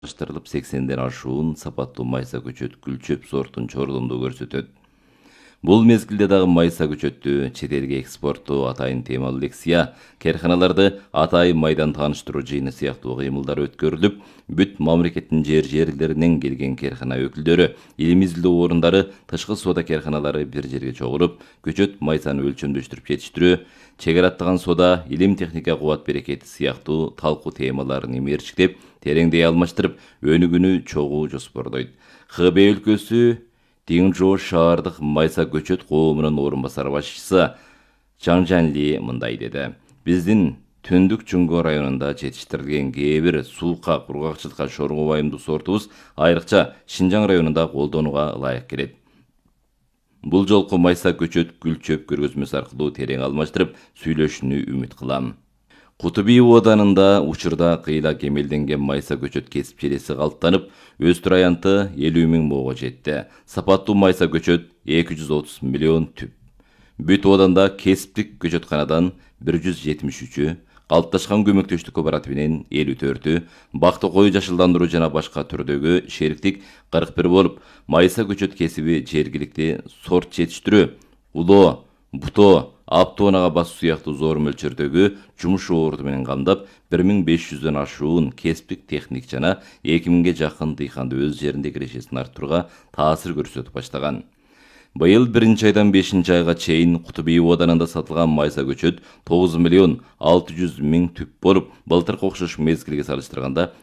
Аштырылып 80ден ашуун сапаттуу майса көчөт гүлчөп сортун чордомдо көрсөтөт. Бул мезгилде дагы майса көчөттү чет элге экспорттоо атайын темалуу лекция, керканаларды атайын майдан тааныштыруу жыйыны сыяктуу кыймылдар өткөрүлүп, бүт мамлекеттин жерлеринен келген керкана өкүлдөрү, илим изилдөө орундары, тышкы соода керканалары бир жерге чогулуп, көчөт майсаны өлчөмдөштүрүп жетиштирүү, чегара аттаган соода, илим техника кубат берекети сыяктуу талкуу темаларын имерчиктеп, тереңдей алмаштырып, өнүгүүнү чогуу жоспордойт. Хб өлкөсү Деңжоо шаардык майса көчөт коомунун орун басар башчысы Чан Жанли мындай деди. Биздин Түндүк Чуңгө районунда жетиштирилген кээ бир суука, кургакчылыкка шорго байымдуу сортубуз айрыкча Шинжаң районунда колдонууга ылайык келет. Бул жолку майса көчөт гүлчөп көргөзмөсү аркылуу терең алмаштырып сүйлөшүүнү үмүт кылам. Кутуби Оданында учурда кыйла кемелденген майса көчөт кесип желеси калыптанып, өз траянты 50 000 моого жетти. Сапаттуу майса көчөт 230 миллион түп. Бүт Оданда кесиптик көчөтканадан 173-ү, калыпташкан көмөктөштүк кооперативинен 54-ү, бакты кою жашылдандыруу жана башка түрдөгү шериктик 41 болуп, майса көчөт кесиби жергиликти сорт жетиштирүү, улоо, буто, аптоонага басуу сыяктуу зор мөлчөрдөгү жумуш орду менен камдап, 1500дөн ашуун кесиптик техник жана 2000ге жакын дыйканды өз жеринде кирешесин арттырууга таасир көрсөтүп баштаган. Быйыл 1-айдан 5-айга чейин Кутуби Оданында сатылган майса көчөт 9 миллион 600 000 түп болуп, былтыркы окшош мезгилге салыштырганда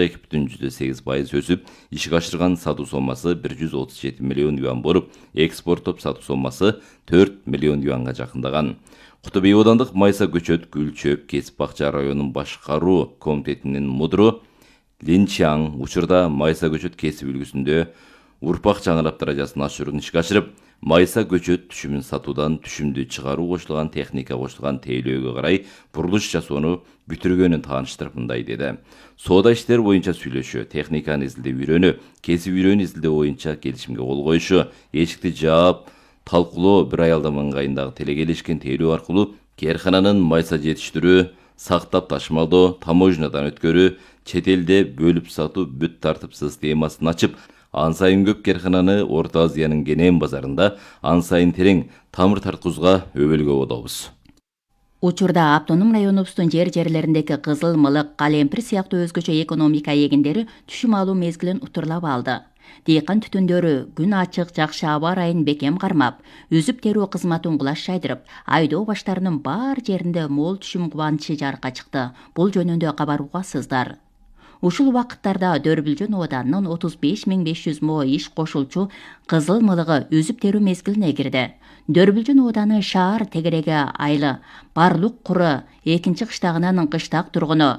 42,8% өсүп, ишке ашырган сатуу сомасы 137 миллион юан болуп, экспорттоп сатуу сомасы 4 миллион юанга жакындаган. Кутуби Одандык майса көчөт гүлчөп кесип бакча районунун башкаруу комитетинин мудру Линчаң учурда майса көчөт кесип үлгүсүндө урпак жаңырап даражасын ашыруун ишке ашырып, майса көчөт түшүмүн сатуудан түшүмдү чыгаруу кошулган техника кошулган тейлөөгө карай бурулуш жасоону бүтүргөнүн тааныштырып мындай деди. Соода иштер боюнча сүйлөшүү, техниканы изилдеп үйрөнүү, кесип үйрөнүү изилдөө боюнча келишимге кол коюшу, эшикти жаап, талкуулоо бир аялдын ыңгайындагы телекелешкен тейлөө аркылуу керкананын майса жетиштирүү, сактап ташымалдоо, таможнядан өткөрүү, чет элде бөлүп сатуу бүт тартипсиз системасын ачып, ан сайын көп керкананы Орто Азиянын кенен базарында ан сайын терең тамыр тарткузга өбөлгө болобуз. Учурда автоном районубуздун жерлериндеги кызыл мылык, калемпир сыяктуу өзгөчө экономика эгиндери түшүм алуу мезгилин утурлап алды. Дыйкан түтүндөрү күн ачык, жакшы аба ырайын бекем кармап, үзүп терүү кызматын кулаш жайдырып, айдоо баштарынын бар жеринде мол түшүм кубанычы жарыкка чыкты. Бул жөнүндө кабар угасыздар. Ушул убакыттарда Дөрбүлжөн Оданынын 35 500 мо иш кошулчу кызыл мылыгы үзүп терүү мезгилине кирди. Дөрбүлжөн Оданы шаар тегереге айлы Барлык Куры 2-кыштагынын кыштак тургуну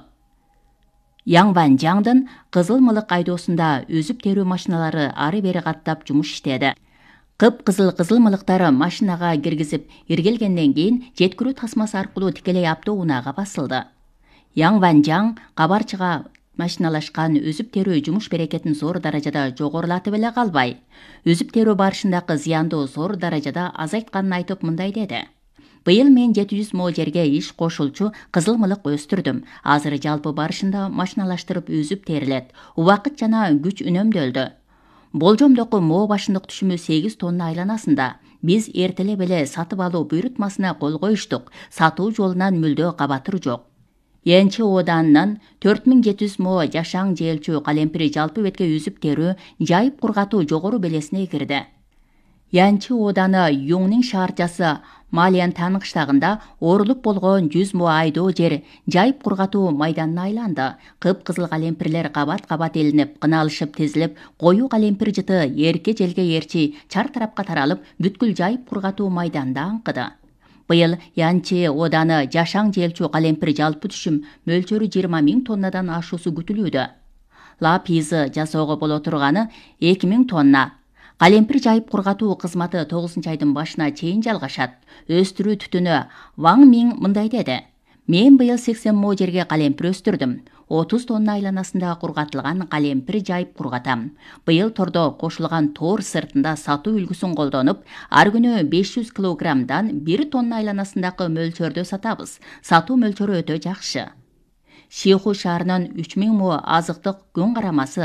Яңбан Жаңдын кызыл мылык айдоосунда үзүп терүү машиналары ары бери каттап жумуш иштеди. Кызыл мылыктары машинага киргизип иргелгенден кийин жеткирүү тасмасы аркылуу тикелей автоунаага басылды. Яңбан Жаң кабарчыга машиналашкан үзүп терүү жумуш берекетин зор даражада жогорулатып эле калбай, үзүп терүү барышындагы зыянды зор даражада азайтканын айтып мындай деди. Быйыл мен 700 мо жерге иш кошулчу кызыл мылык өстүрдүм. Азыр жалпы барышында машиналаштырып үзүп терилет. Убакыт жана күч үнөмдөлдү. Болжомдоку мо башындык түшүмү 8 тонна айланасында. Биз эртелеп эле сатып алуу буйрутмасына кол коюштук. Сатуу жолунан мүлдө кабатыр жок. Янчы Оданынан 4700 мо жашаң желчү калемпири жалпы бетке үзүп терүү, жайып кургатуу жогору белесине кирди. Янчы Оданы Юңнин шаарчасы Малиян Таныктагында орулуп болгон 100 мо айдоо жер жайып кургатуу майданына айланды. Кыпкызыл калемпирлер кабат-кабат илинип, кыналышып тизилип, коюу калемпир жыты эрке желге эрчи чар тарапка таралып, бүткүл жайып кургатуу майданында аңкыды. Быйыл Янчы Оданы жашаң желчү калемпир жалпы түшүм мөлчөрү 20 000 тоннадан ашуусу күтүлүүдө. Лапизы жасоого боло турганы 2000 тонна. Калемпир жайып кургатуу кызматы 9-айдын башына чейин жалгашат. Өстүрүү түтүнү Ваң Миң мындай деди. Мен быйыл 80 мо жерге калемпир өстүрдүм. 30 тонна айланасында кургатылган калемпир жайып кургатам. Быйыл тордо кошулган тор сыртында сатуу үлгүсүн колдонуп, ар күнү 500 килограммдан 1 тонна айланасындагы мөлчөрдө сатабыз. Сатуу мөлчөрү өтө жакшы. Шиху шаарынан 3000 мо азыктык күн карамасы